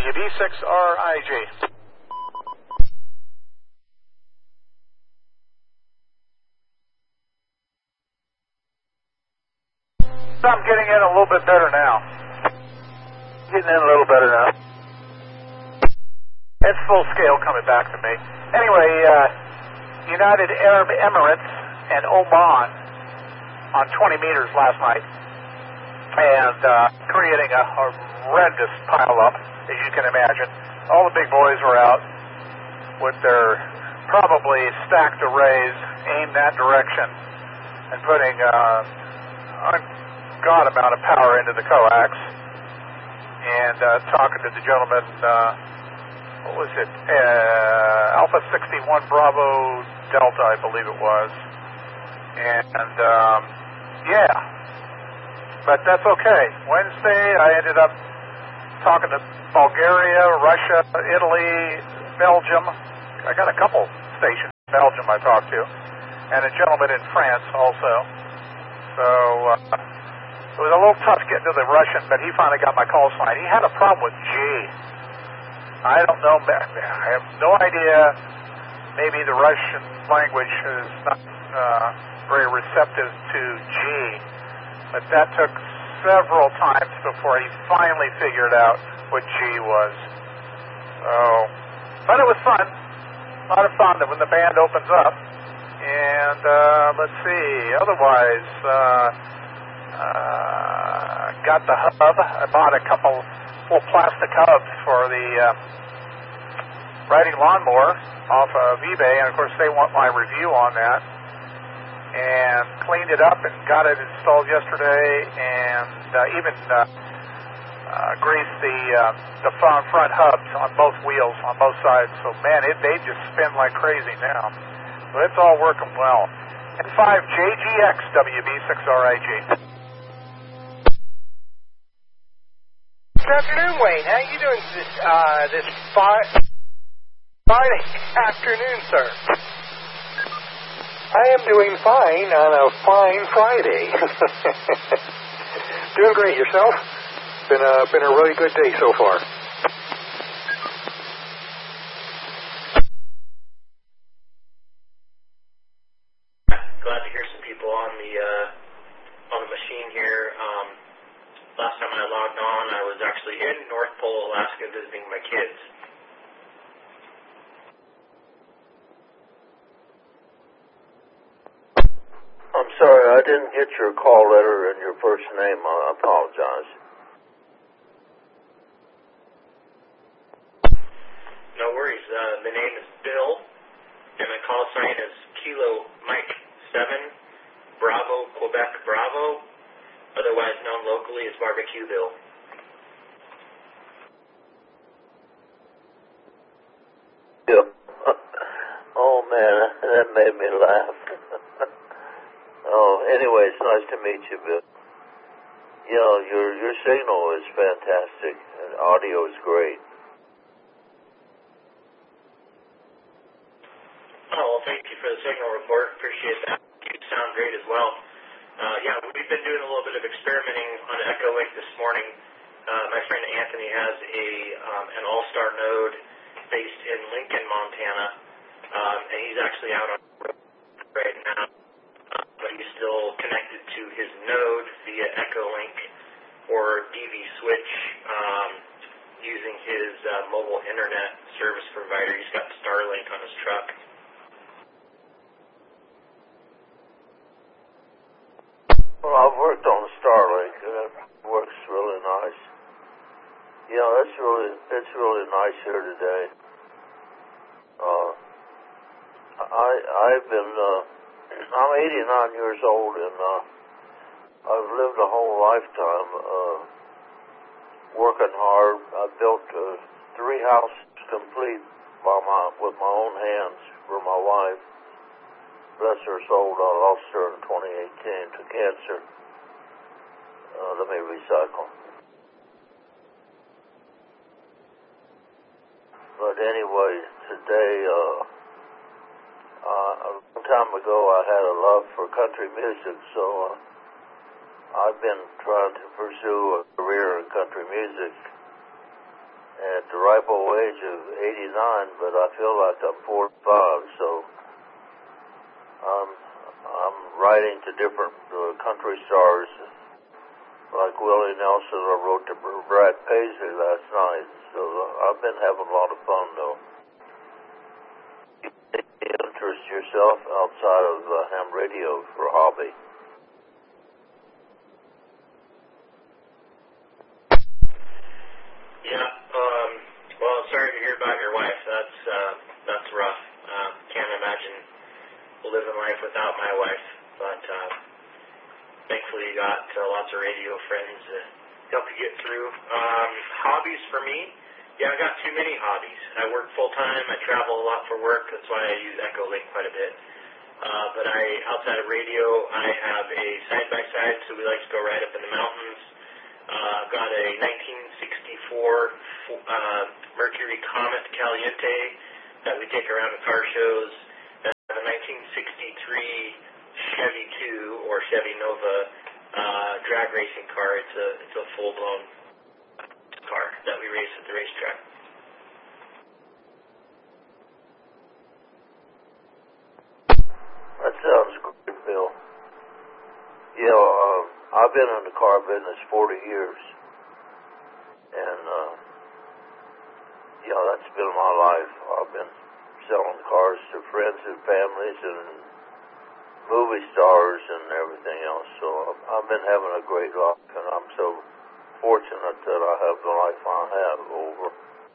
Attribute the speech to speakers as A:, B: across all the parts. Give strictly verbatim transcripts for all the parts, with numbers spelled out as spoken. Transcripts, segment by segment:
A: W B six R I G. I'm getting in a little bit better now. Getting in a little better now. It's full scale coming back to me. Anyway, uh, United Arab Emirates and Oman on twenty meters last night, and uh, creating a horrendous pileup, as you can imagine. All the big boys were out with their probably stacked arrays aimed that direction and putting uh, a god amount of power into the coax. And uh, talking to the gentleman, uh, what was it? Uh, Alpha sixty-one Bravo Delta, I believe it was. And um, yeah, but that's okay. Wednesday, I ended up talking to Bulgaria, Russia, Italy, Belgium. I got a couple stations in Belgium I talked to, and a gentleman in France also. So uh, it was a little tough getting to the Russian, but he finally got my call sign. He had a problem with G. I don't know. I have no idea. Maybe the Russian language is not uh, very receptive to G, but that took several times before he finally figured out what G was. So, but it was fun. A lot of fun when the band opens up. And uh, let's see. Otherwise, uh, uh, got the hub. I bought a couple full plastic hubs for the uh, riding lawnmower off of eBay, and of course they want my review on that. And cleaned it up and got it installed yesterday, and uh, even uh, uh, greased the uh, the front, front hubs on both wheels on both sides. So man, it they just spin like crazy now. So it's all working well. N five J G X W B six R I G.
B: Good afternoon, Wayne. How are you doing this uh, this Friday afternoon, sir?
C: I am doing fine on a fine Friday. Doing great. Yourself? Been a been a really good day so far.
D: Glad to hear some people on the uh, on the machine here. Um, last time I logged on, I was actually in North Pole, Alaska, visiting my kids.
E: I'm sorry, I didn't get your call letter and your first name. I apologize.
D: No worries. Uh, the name is Bill, and my call sign is Kilo Mike seven Bravo Quebec Bravo, otherwise known locally as Barbecue Bill.
E: Yeah. Oh man, that made me laugh. Oh, anyway, it's nice to meet you, Bill. You know, your your signal is fantastic, and audio is great.
D: Oh, well, thank you for the signal report. Appreciate that. You sound great as well. Uh, yeah, we've been doing a little bit of experimenting on Echo Link this morning. Uh, my friend Anthony has a um, an All-Star node based in Lincoln, Montana, um, and he's actually out on the road right now. But he's still connected to his node via Echo Link or D V Switch um, using his uh, mobile internet service provider. He's got Starlink on his truck.
E: Well, I've worked on Starlink, and it works really nice. Yeah, that's really it's really nice here today. Uh, I I've been. Uh, I'm eighty-nine years old, and uh, I've lived a whole lifetime uh, working hard. I built uh, three houses complete by my with my own hands for my wife. Bless her soul, I lost her in twenty eighteen to cancer. Uh, let me recycle. But anyway, today. Uh, Uh, a long time ago, I had a love for country music, so uh, I've been trying to pursue a career in country music. at the ripe old age of eighty-nine, but I feel like I'm forty-five, so I'm, I'm writing to different uh, country stars, like Willie Nelson. I wrote to Brad Paisley last night, so I've been having a lot of fun, though. You interest yourself outside of uh, ham radio for a hobby?
D: Yeah, um, well, sorry to hear about your wife. That's, uh, that's rough. Uh, can't imagine living life without my wife, but, uh, thankfully you got uh, lots of radio friends to help you get through. Um, hobbies for me? Yeah, I got too many hobbies. I work full-time. I travel a lot for work. That's why I use Echolink quite a bit. Uh, but I, outside of radio, I have a side-by-side, so we like to go right up in the mountains. Uh, I've got a nineteen sixty-four uh, Mercury Comet Caliente that we take around to car shows. I have a nineteen sixty-three Chevy two or Chevy Nova uh, drag racing car. It's a it's a full-blown car that we race at the racetrack.
E: That sounds great, Bill. You know, uh, I've been in the car business forty years, and uh, you know, that's been my life. I've been selling cars to friends and families and movie stars and everything else. So I've been having a great life, and I'm so fortunate that I have the life I have over.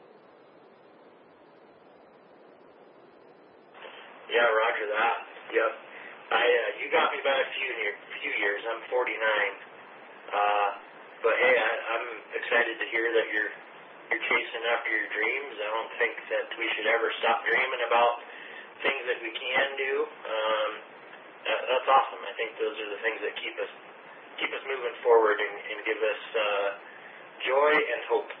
D: Yeah, roger that. Yep. I uh, you got me by a few year, few years. I'm forty-nine. Uh, but hey, I, I'm excited to hear that you're you're chasing after your dreams. I don't think that we should ever stop dreaming about things that we can do. Um, that, that's awesome. I think those are the things that keep us keep us moving forward and, and give us uh, joy and hope.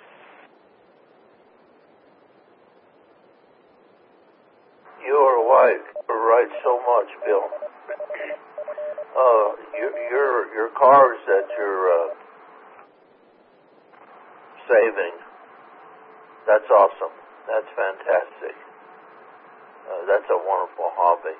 E: You're right. You're right so much, Bill. Uh, your your your cars that you're uh, saving, that's awesome. That's fantastic. Uh, that's a wonderful hobby.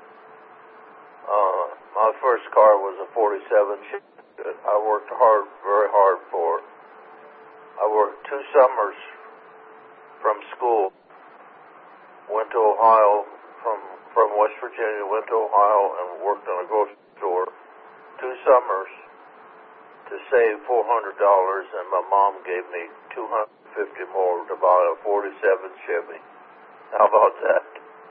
E: Uh, my first car was a forty-seven. I worked hard, very hard for it. I worked two summers from school. Went to Ohio from from West Virginia. Went to Ohio and worked in a grocery store two summers to save four hundred dollars, and my mom gave me two hundred fifty more to buy a forty-seven Chevy. How about that?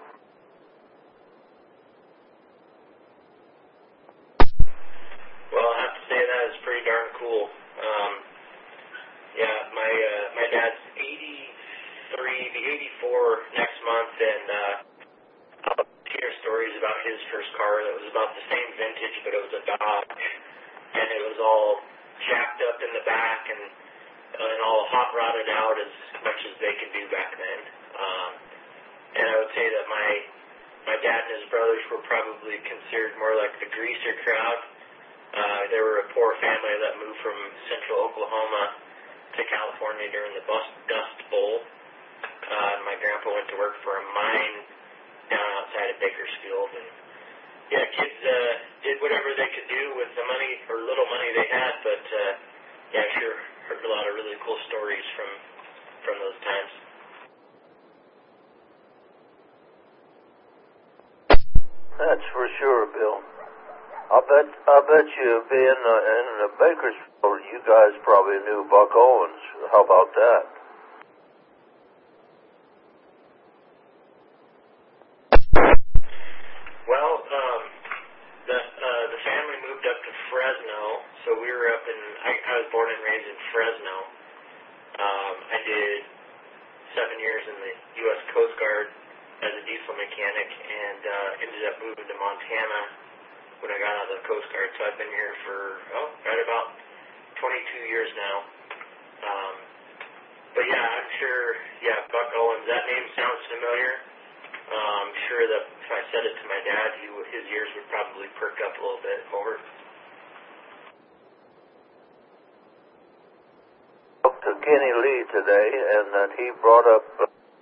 D: Well, I have to say that is pretty darn cool. Um, yeah, my uh, my dad's eighty-three, the eighty-four next month, and uh, I'll hear stories about his first car that was about the same vintage, but it was a Dodge, and it was all jacked up in the back and and all hot rodded out as much as they could do back then. Um, and I would say that my my dad and his brothers were probably considered more like the greaser crowd. Uh, they were a poor family that moved from central Oklahoma to California during the bust, Dust Bowl. Uh, my grandpa went to work for a mine down outside of Bakersfield, and yeah, kids uh, did whatever they could do with the money or little money they had. But uh, yeah, I sure heard a lot of really cool stories from from those times.
E: That's for sure, Bill. I bet I bet you being uh, in the Bakersfield, you guys probably knew Buck Owens. How about that?
D: Well, um, the uh, the family moved up to Fresno, so we were up in. I, I was born and raised in Fresno. Um, I did seven years in the U S Coast Guard as a diesel mechanic, and uh, ended up moving to Montana when I got out of the Coast Guard. So I've been here for oh, right about twenty-two years now. Um, but yeah, I'm sure. Yeah, Buck Owens. That name sounds familiar. Um, I'm sure that if I said it to my dad, he would, his ears would probably perk up a little bit more.
E: Spoke to Kenny Lee today, and that he brought up. Uh,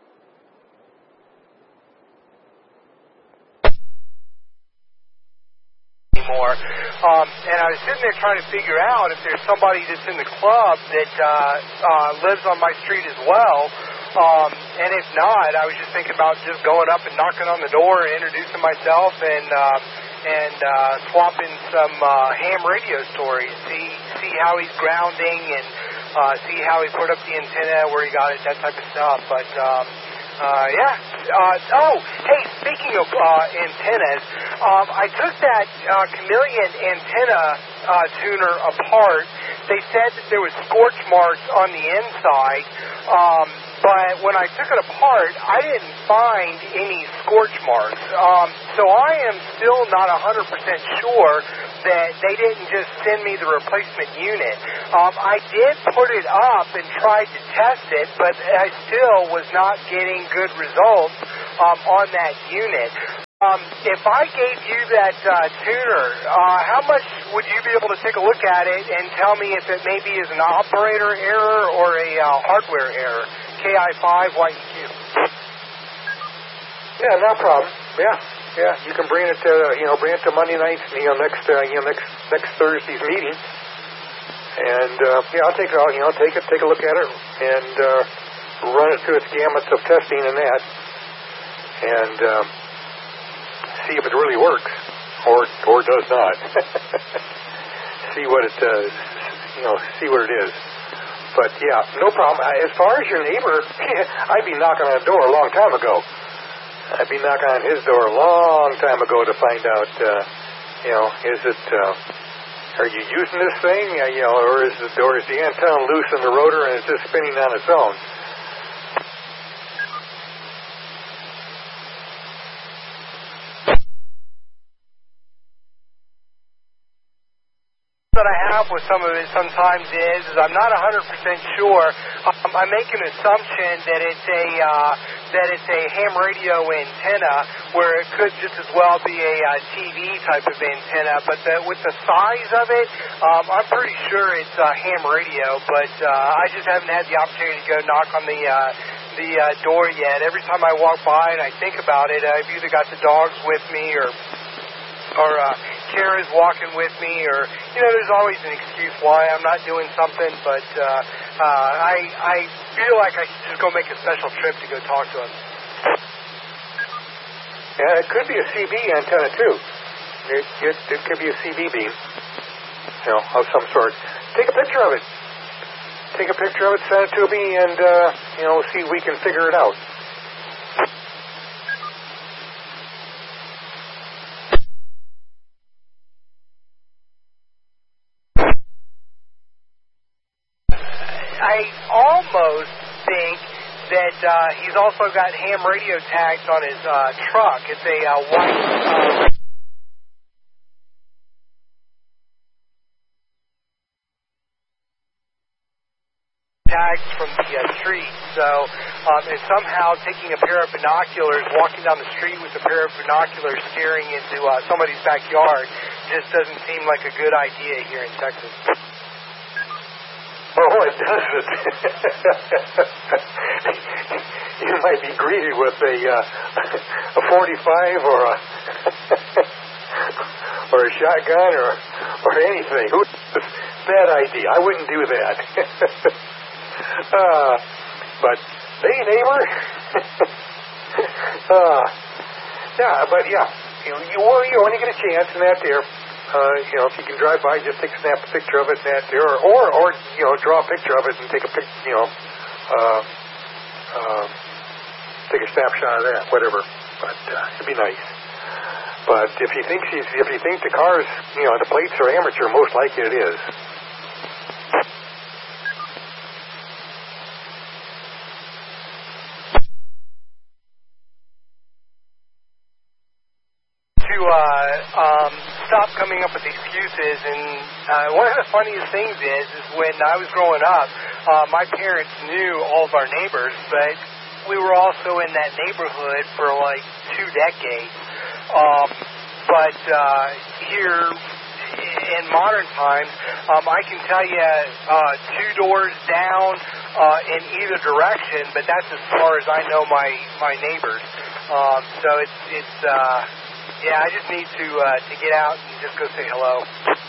B: Anymore. Um, and I was sitting there trying to figure out if there's somebody that's in the club that uh, uh, lives on my street as well. Um, and if not, I was just thinking about just going up and knocking on the door and introducing myself and uh, and uh, swapping some uh, ham radio stories. See see how he's grounding and uh, see how he put up the antenna, where he got it, that type of stuff. But um, uh, yeah. Uh, oh, hey, speaking of uh, antennas, um, I took that uh, Chameleon antenna uh, tuner apart. They said that there was scorch marks on the inside. Um, But when I took it apart, I didn't find any scorch marks. Um, so I am still not one hundred percent sure that they didn't just send me the replacement unit. Um, I did put it up and tried to test it, but I still was not getting good results um, on that unit. Um, if I gave you that uh, tuner, uh, how much would you be able to take a look at it and tell me if it maybe is an operator error or a uh, hardware error? K I five Y E Q.
C: Yeah, no problem. Yeah, yeah. You can bring it to you know bring it to Monday night's you know next uh, you know next next Thursday's meeting, and uh, yeah, I'll take it you know take it take a look at it and uh, run it through its gamuts of testing and that, and um, see if it really works or or does not. See what it does. You know, see what it is. But, yeah, no problem. As far as your neighbor, I'd be knocking on the door a long time ago. I'd be knocking on his door a long time ago to find out, uh, you know, is it, uh, are you using this thing, uh, you know, or is, it, or is the antenna loose in the rotor and it's just spinning on its own?
B: That I have with some of it sometimes is, is I'm not one hundred percent sure. Um, I make an assumption that it's a uh, that it's a ham radio antenna, where it could just as well be a uh, T V type of antenna. But the, with the size of it, um, I'm pretty sure it's uh, ham radio. But uh, I just haven't had the opportunity to go knock on the uh, the uh, door yet. Every time I walk by and I think about it, I've either got the dogs with me or or uh, Kara's walking with me, or, you know, there's always an excuse why I'm not doing something, but uh, uh, I I feel like I should just go make a special trip to go talk to him.
C: Yeah, it could be a C B antenna, too. It, it, it could be a C B beam, you know, of some sort. Take a picture of it. Take a picture of it, send it to me, and, uh, you know, see if we can figure it out.
B: I almost think that uh, he's also got ham radio tags on his uh, truck. It's a uh, white uh, tags from the uh, street. So, um, and somehow taking a pair of binoculars, walking down the street with a pair of binoculars staring into uh, somebody's backyard just doesn't seem like a good idea here in Texas.
C: Oh, it doesn't. You might be greeted with a uh, a forty-five or a or a shotgun or or anything. Bad idea. I wouldn't do that. uh, but hey, neighbor. uh, yeah, but yeah, you know, you you only get a chance in that there. Uh, you know, if you can drive by, just take a snap a picture of it and that there, or, or, or, you know, draw a picture of it and take a pic, you know, uh, uh, take a snapshot of that, whatever. But uh, it'd be nice. But if he thinks he's, if he thinks the car's, you know, the plates are amateur, most likely it is.
B: To uh, um, stop coming up with excuses, and uh, one of the funniest things is, is when I was growing up, uh, my parents knew all of our neighbors, but we were also in that neighborhood for like two decades. Um, but uh, here in modern times, um, I can tell you uh, two doors down, uh, in either direction, but that's as far as I know my my neighbors. Um, so it's it's uh, yeah, I just need to uh, to get out and just go say hello.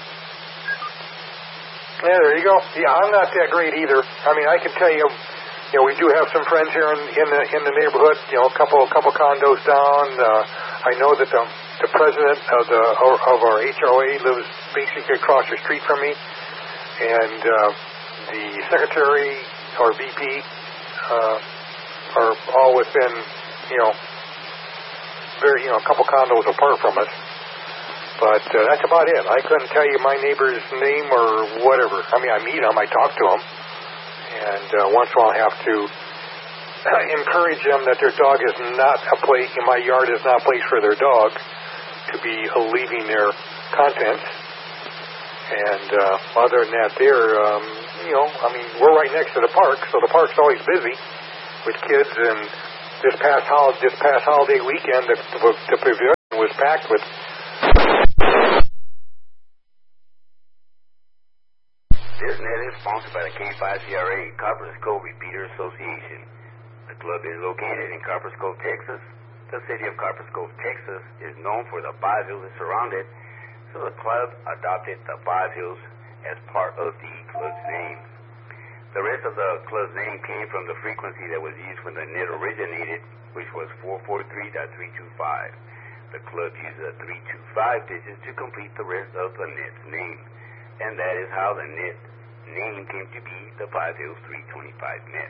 C: Yeah, there you go. Yeah, I'm not that great either. I mean, I can tell you, you know, we do have some friends here in, in the in the neighborhood. You know, a couple couple condos down. Uh, I know that the the president of the of our H O A lives basically across the street from me, and uh, the secretary or V P uh, are all within, you know, very you know a couple condos apart from us. But uh, that's about it. I couldn't tell you my neighbor's name or whatever. I mean, I meet them, I talk to them, and uh, once in a while I have to encourage them that their dog is not a place, in my yard is not a place for their dog to be leaving their contents. And uh, other than that there, um, you know, I mean, we're right next to the park, so the park's always busy with kids. And this past, hol- this past holiday weekend, the, the, the pavilion was packed with...
F: This net is sponsored by the K five C R A Copper's Cove Repeater Association. The club is located in Copper's Cove, Texas. The city of Copper's Cove, Texas is known for the five hills that surround it, so the club adopted the five hills as part of the club's name. The rest of the club's name came from the frequency that was used when the net originated, which was four forty-three point three two five. The club used the three two five digits to complete the rest of the net's name, and that is how the net name came to be the Five Hills three twenty-five net.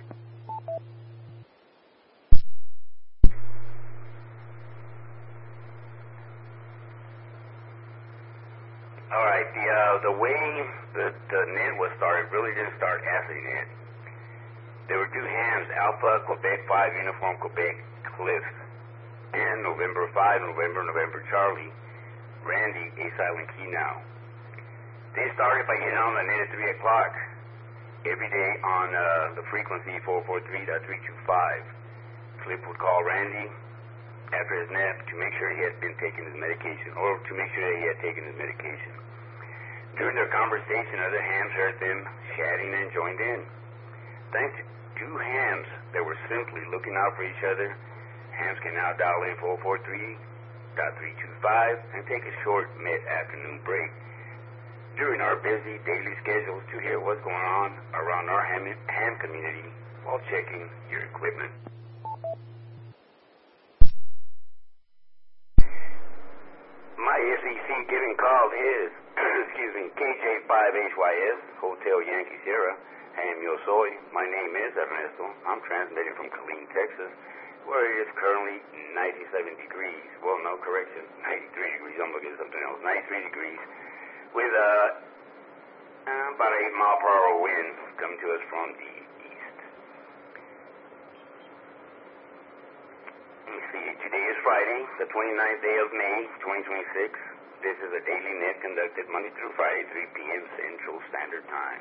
F: All right, the uh, the way the, the net was started really didn't start as a net. There were two hams, Alpha, Quebec five, Uniform, Quebec, Cliff, and November five, November, November, Charlie, Randy, A Silent Key now. They started by getting on the net at three o'clock every day on uh, the frequency four forty-three point three two five. Cliff would call Randy after his nap to make sure he had been taking his medication, or to make sure that he had taken his medication. During their conversation, other hams heard them chatting and joined in. Thanks to two hams that were simply looking out for each other, hams can now dial in four forty-three point three two five and take a short mid-afternoon break during our busy daily schedules to hear what's going on around our ham, ham community while checking your equipment. My S E C giving call is, excuse me, K J five H Y S, Hotel Yankee Sierra, Ham Yo Soy. My name is Ernesto. I'm transmitting from Killeen, Texas, where it is currently ninety-seven degrees. Well, no, correction, ninety-three degrees. I'm looking at something else. ninety-three degrees. With uh, uh, about an eight mile per hour wind coming to us from the east. Let me see, today is Friday, the twenty-ninth day of May, twenty twenty-six. This is a daily net conducted Monday through Friday, three p.m. Central Standard Time.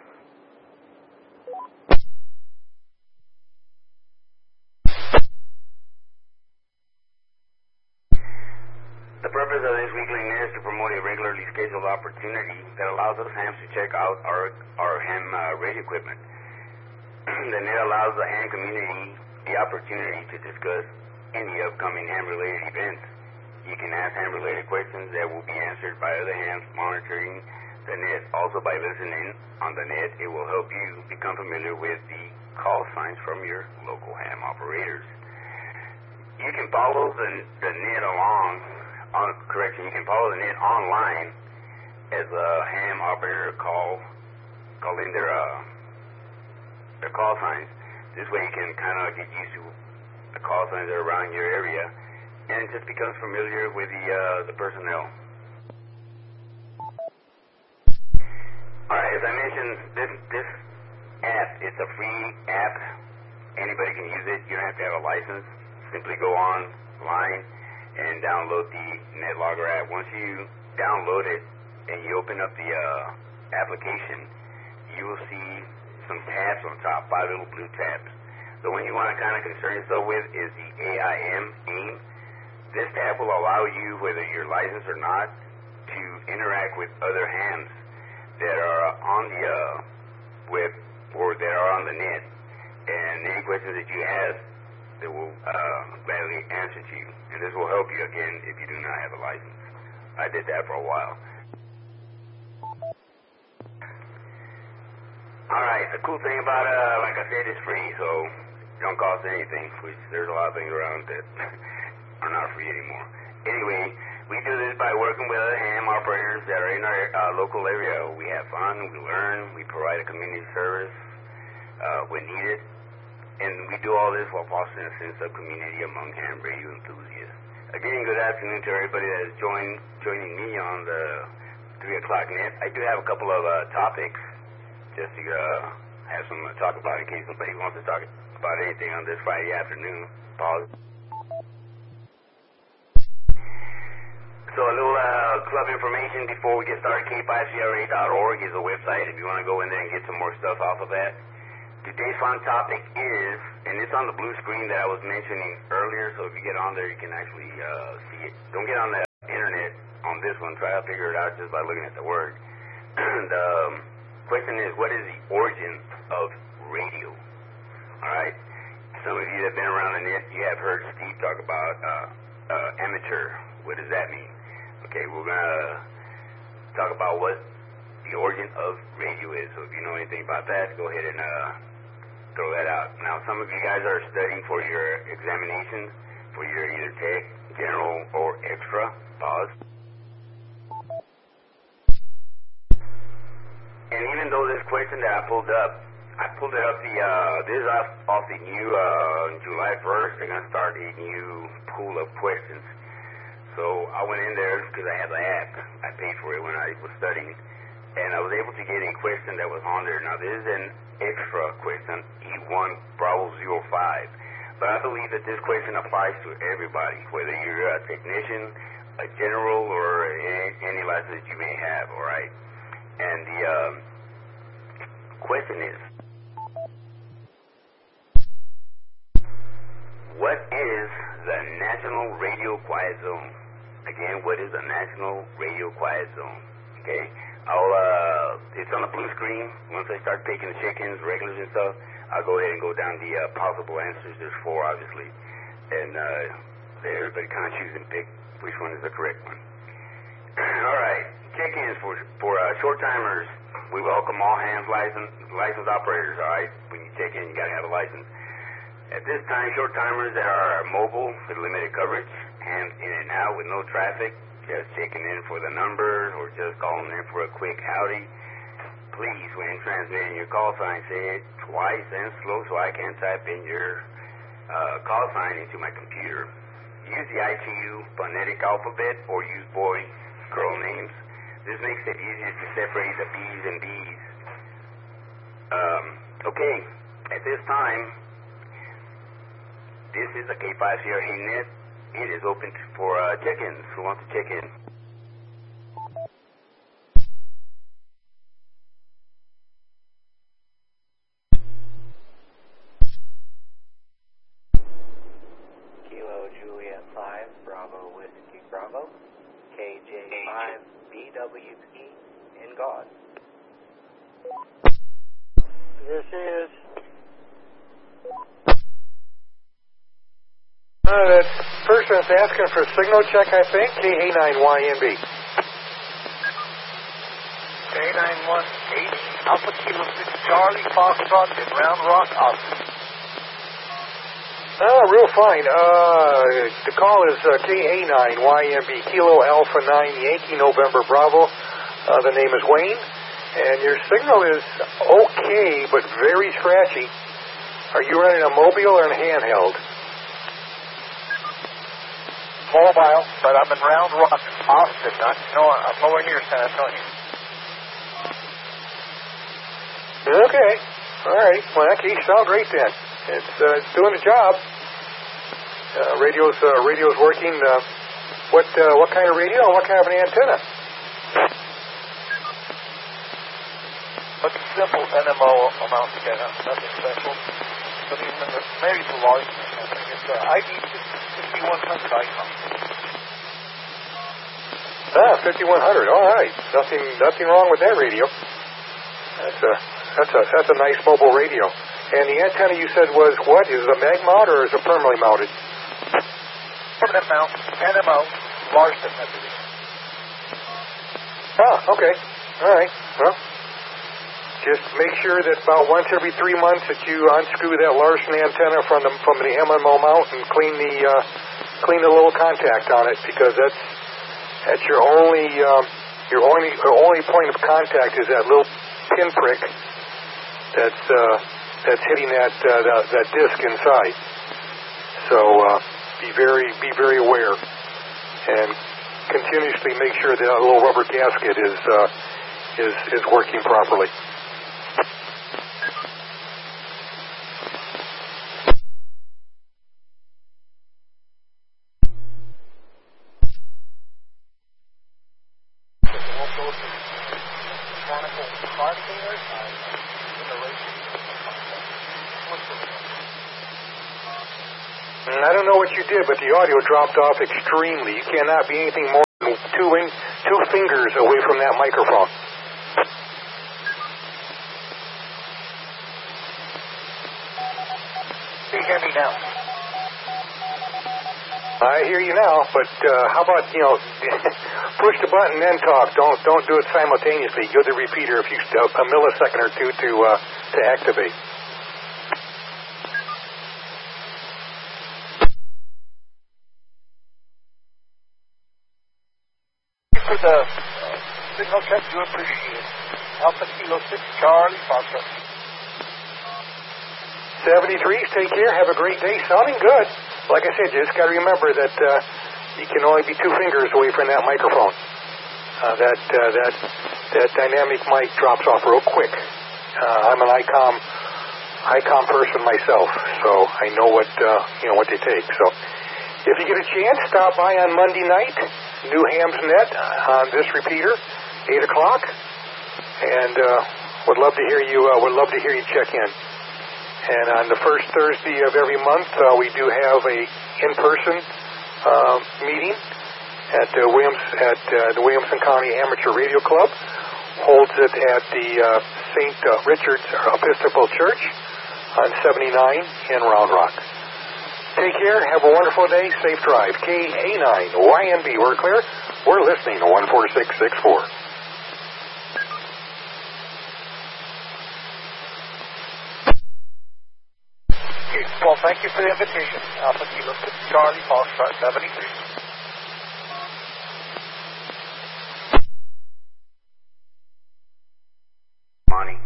F: The purpose of this weekly net is to promote a regularly scheduled opportunity that allows us hams to check out our, our ham uh, radio equipment. The net allows the ham community the opportunity to discuss any upcoming ham-related events. You can ask ham-related questions that will be answered by other hams monitoring the net. Also, by listening on the net, it will help you become familiar with the call signs from your local ham operators. You can follow the, the net along On, correction, you can follow the net online as a ham operator call, call in their, uh, their call signs. This way you can kind of get used to the call signs that are around your area, and it just becomes familiar with the, uh, the personnel. Alright, as I mentioned, this, this app, it's a free app. Anybody can use it. You don't have to have a license. Simply go online and download the NetLogger app. Once you download it and you open up the uh, application, you will see some tabs on top, five little blue tabs. The one you want to kind of concern yourself with is the A I M, AIM. This tab will allow you, whether you're licensed or not, to interact with other hams that are on the uh, web or that are on the net. questions that you ask, they will uh, gladly answer to you. And this will help you, again, if you do not have a license. I did that for a while. All right, the cool thing about, uh, like I said, it's free, so it don't cost anything, which there's a lot of things around that are not free anymore. Anyway, we do this by working with other ham operators that are in our uh, local area. We have fun, we learn, we provide a community service uh, when needed, and we do all this while fostering a sense of community among ham radio enthusiasts. Again, good afternoon to everybody that is join, joining me on the three o'clock net. I do have a couple of uh, topics just to uh, have some to talk about in case somebody wants to talk about anything on this Friday afternoon. Pause. So a little uh, club information before we get started. K five C R A dot org is a website if you want to go in there and get some more stuff off of that. Today's fun topic is, and it's on the blue screen that I was mentioning earlier, so if you get on there, you can actually uh, see it. Don't get on the internet on this one. Try to figure it out just by looking at the word. The um, question is, what is the origin of radio? All right? Some of you that have been around the net, you have heard Steve talk about uh, uh, amateur. What does that mean? Okay, we're going to talk about what the origin of radio is. So if you know anything about that, go ahead and uh, throw that out. Now, some of you guys are studying for your examinations, for your either tech, general, or extra. Pause. And even though this question that I pulled up, I pulled it up the, uh, this is off, off the new, uh, July first, they're going to start a new pool of questions. So I went in there because I had the app. I paid for it when I was studying. And I was able to get a question that was on there. Now, this is an extra question, E one Bravo zero five. But I believe that this question applies to everybody, whether you're a technician, a general, or any, any license that you may have, all right? And the um, question is, what is the National Radio Quiet Zone? Again, what is the National Radio Quiet Zone? Okay, I'll, uh, it's on the blue screen. Once I start taking the chickens, regulars and stuff, I'll go ahead and go down the uh, possible answers. There's four, obviously. And uh, everybody kind of choose and pick which one is the correct one. All right, check-ins for, for uh, short-timers. We welcome all hands license, licensed operators, all right? When you check in, you got to have a license. At this time, short-timers that are mobile with limited coverage, hands in and out with no traffic, just checking in for the numbers or just calling in for a quick howdy. Please, when transmitting your call sign, say it twice and slow so I can type in your uh, call sign into my computer. Use the I T U phonetic alphabet or use boy, girl names. This makes it easier to separate the B's and D's. Um, okay, at this time, this is the K five C R A net. It is open for uh, check-ins. Who wants to check in?
G: Kilo Juliet five, Bravo Whiskey Bravo, K J five, B W P, in God.
C: This is... Uh, that person's asking for a signal check, I think. K A nine Y M B.
A: K nine one eight, Alpha Kilo six, Charlie Foxtrot in Round Rock, Austin.
C: Oh, real fine. Uh, the call is uh, K A nine Y M B, Kilo Alpha nine, Yankee November Bravo. Uh, the name is Wayne. And your signal is okay, but very scratchy. Are you running a mobile or a handheld?
A: Mobile, but I'm in Round Rock, Austin. Not, no, I'm over here, San Antonio.
C: Okay. All right. Well, that case sounds great then. It's, uh, it's doing the job. Uh, radio's uh, radio's working. Uh, what uh, what kind of radio and what kind of an antenna?
A: What's simple N M O amount together? Nothing special. But even maybe it's a volume or something. It's uh, I D fifty-one hundred icon.
C: Ah, fifty-one hundred. All right. Nothing nothing wrong with that radio. That's a that's a that's a nice mobile radio. And the antenna you said was what? Is it a mag mount or is it permanently mounted?
A: Permanent mount, N M O, Larson, I believe.
C: Ah, okay. All right. Well, just make sure that about once every three months that you unscrew that Larson antenna from the from the M M O mount and clean the uh, clean the little contact on it, because that's that's your only um, your only your only point of contact is that little pinprick that's uh, that's hitting that, uh, that that disc inside. So uh, be very be very aware and continuously make sure that little rubber gasket is uh, is is working properly. I don't know what you did, but the audio dropped off extremely. You cannot be anything more than two in, two fingers away from that microphone.
A: Can you hear me now?
C: I hear you now, but uh, how about, you know, push the button and then talk. Don't don't do it simultaneously. Give the repeater a few a millisecond or two to uh, to activate.
A: For the uh, signal check, do appreciate it. Alpha Kilo six Charlie Foxtrot.
C: seventy-three, take care. Have a great day. Sounding good. Like I said, you just got to remember that uh, you can only be two fingers away from that microphone. Uh, that uh, that that dynamic mic drops off real quick. Uh, I'm an ICOM ICOM person myself, so I know what uh, you know what they take. So if you get a chance, stop by on Monday night, New Hams Net on this repeater, eight o'clock, and uh, would love to hear you. Uh, would love to hear you check in. And on the first Thursday of every month, uh, we do have a in-person uh, meeting at uh, Williams at uh, the Williamson County Amateur Radio Club. Holds it at the uh, Saint Uh, Richard's Episcopal Church on seventy-nine in Round Rock. Take care. Have a wonderful day. Safe drive. K A nine Y N B. We're clear. We're listening to one four six six four.
A: Well, thank you for the invitation. Alpha Kilo six Charlie Foxtrot seventy-three.
F: Money.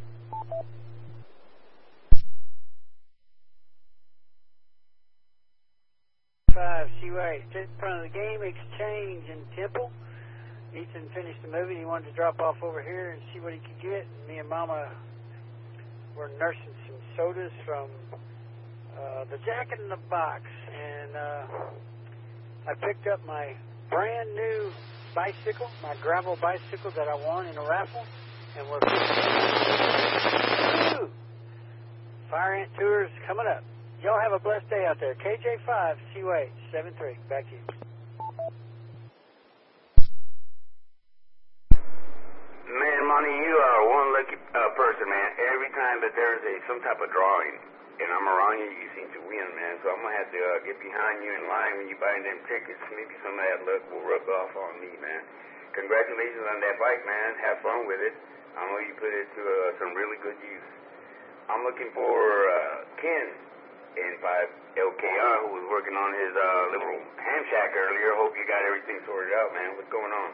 H: Five C-Way, just in front of the Game Exchange in Temple. Ethan finished the movie. He wanted to drop off over here and see what he could get. Me and Mama were nursing some sodas from uh, the Jack in the Box, and uh, I picked up my brand new bicycle, my gravel bicycle that I won in a raffle, and we're Woo! Fire Ant Tours coming up. Y'all have a blessed day out there. K J five C H seven three. Back to you.
F: Man, Monty, you are one lucky uh, person, man. Every time that there's a some type of drawing, and I'm around you, you seem to win, man. So I'm going to have to uh, get behind you in line when you buy them tickets. Maybe some of that luck will rub off on me, man. Congratulations on that bike, man. Have fun with it. I know you put it to uh, some really good use. I'm looking for uh, Ken in five L K R, who was working on his uh, little ham shack earlier. Hope you got everything sorted out, man. What's going on?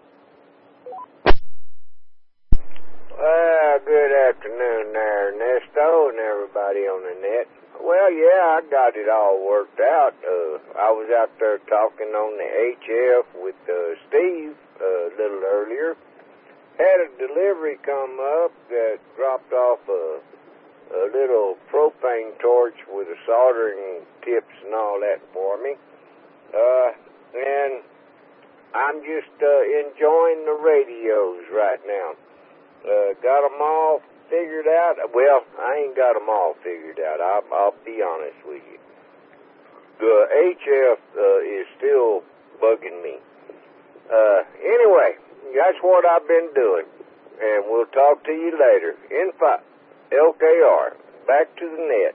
I: Well, good afternoon there, Ernesto, and everybody on the net. Well, yeah, I got it all worked out. Uh, I was out there talking on the H F with uh, Steve uh, a little earlier. Had a delivery come up that dropped off a, a little propane torch with a soldering tips and all that for me. Uh, and I'm just uh, enjoying the radios right now. Uh, got them all figured out. Well, I ain't got them all figured out. I'll, I'll be honest with you. The H F uh, is still bugging me. Uh, anyway, that's what I've been doing. And we'll talk to you later. In five L K R. back to the net.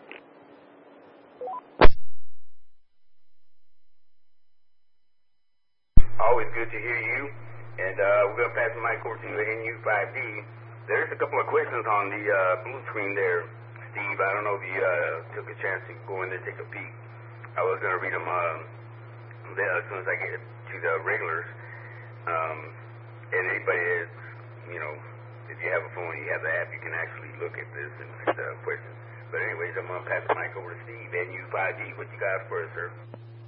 F: Always good to hear you. And uh, we're going to pass the mic over to N U five D. There's a couple of questions on the uh, blue screen there, Steve. I don't know if you uh, took a chance to go in there and take a peek. I was going to read them uh, as soon as I get to the regulars. Um, and anybody is, you know, if you have a phone and you have the app, you can actually look at this and see the questions. But anyways, I'm going to pass the mic over to Steve, N U five D. What you got for us, sir?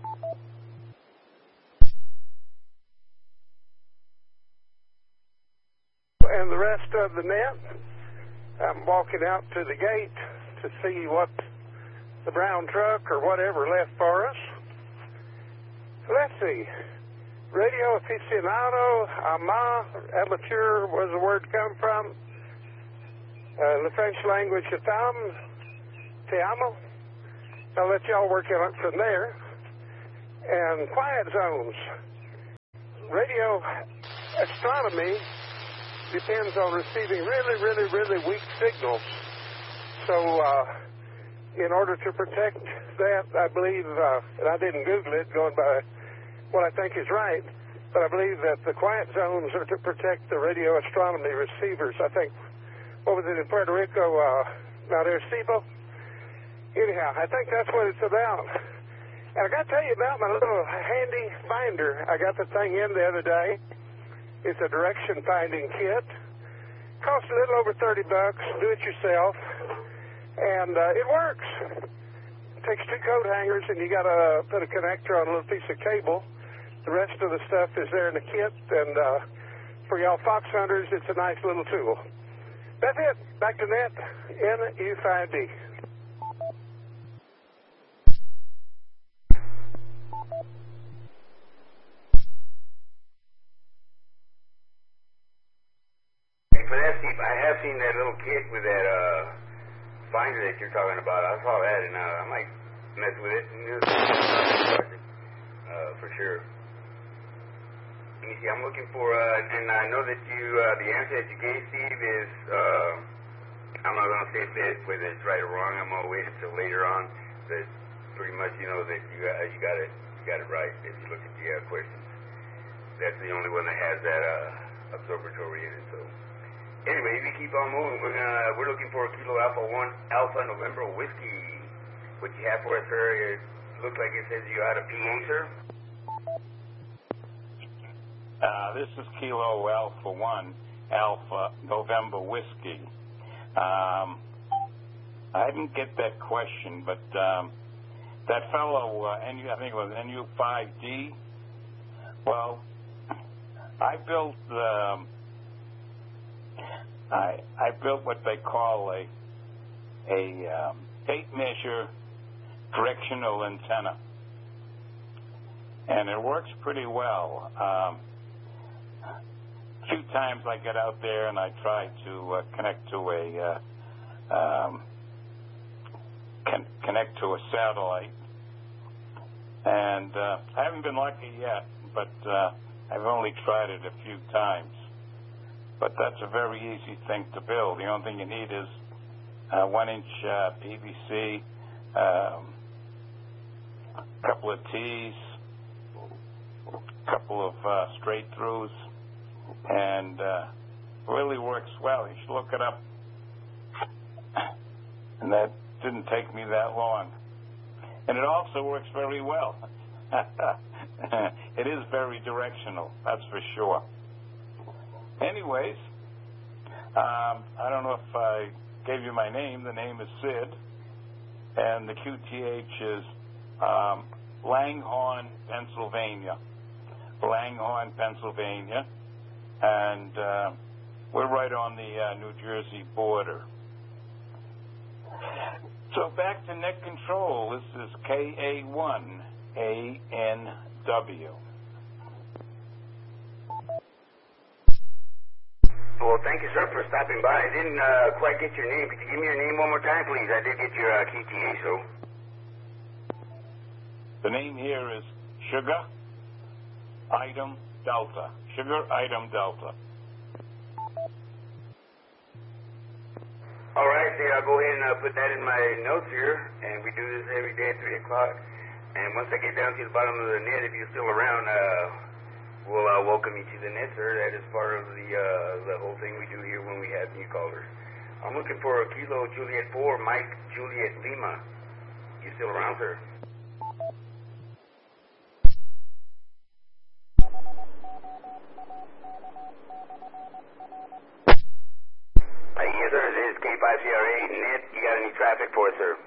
C: And the rest of the net, I'm walking out to the gate to see what the brown truck or whatever left for us. Let's see. Radio aficionado, ama, amateur, where's the word come from? Uh, the French language, atam, te amo. I'll let y'all work on it from there. And quiet zones. Radio astronomy depends on receiving really, really, really weak signals. So, uh, in order to protect that, I believe, uh, and I didn't Google it, going by what I think is right, but I believe that the quiet zones are to protect the radio astronomy receivers. I think, what was it in Puerto Rico, uh, Mount Arecibo? Anyhow, I think that's what it's about. And I got to tell you about my little handy finder. I got the thing in the other day. It's a direction finding kit. Costs a little over thirty bucks. Do it yourself. And uh, it works. It takes two coat hangers and you got to put a connector on a little piece of cable. The rest of the stuff is there in the kit. And uh, for y'all fox hunters, it's a nice little tool. That's it. Back to net, N U five D.
F: For that, Steve, I have seen that little kit with that uh, finder that you're talking about. I saw that, and uh, I might mess with it. Uh, for sure. Let me see. I'm looking for, uh, and I know that you, uh, the answer that you gave, Steve, is, uh, I'm not going to say that whether it's right or wrong. I'm going to wait until later on. But pretty much, you know that you got, you got it, you got it right if you look at the uh, questions. That's the only one that has that uh, observatory in it. So. Anyway, if you keep on moving, we're gonna we're looking for a Kilo Alpha One Alpha November whiskey. What you have for us, sir? It looks like it says you had a P A, sir.
J: Uh, this is Kilo Alpha One Alpha November whiskey. Um, I didn't get that question, but um, that fellow, uh, N U, I think it was N U five D. Well, I built. Um, I I built what they call a a um, tape measure directional antenna, and it works pretty well. Um, a few times I get out there and I try to uh, connect to a uh, um, con- connect to a satellite, and uh, I haven't been lucky yet, but uh, I've only tried it a few times. But that's a very easy thing to build. The only thing you need is a one-inch uh, P V C, um, a couple of T's, a couple of uh, straight throughs, and uh, really works well. You should look it up. And that didn't take me that long. And it also works very well. It is very directional, that's for sure. Anyways, um, I don't know if I gave you my name. The name is Sid, and the Q T H is um, Langhorne, Pennsylvania. Langhorne, Pennsylvania, and uh, we're right on the uh, New Jersey border. So back to net control. This is K A one A N W.
F: Well, thank you, sir, for stopping by. I didn't uh, quite get your name. Could you give me your name one more time, please? I did get your uh, Q T A, so.
J: The name here is Sugar Item Delta. Sugar Item Delta.
F: All right, then I'll go ahead and uh, put that in my notes here, and we do this every day at three o'clock. And once I get down to the bottom of the net, if you're still around, uh, we'll uh, welcome you to the net, sir. That is part of the uh, the whole thing we do here when we have new callers. I'm looking for a Kilo Juliet four, Mike Juliet Lima. You still around, sir? Uh, yes, sir. This is K five C R A net. You got any traffic for us, sir?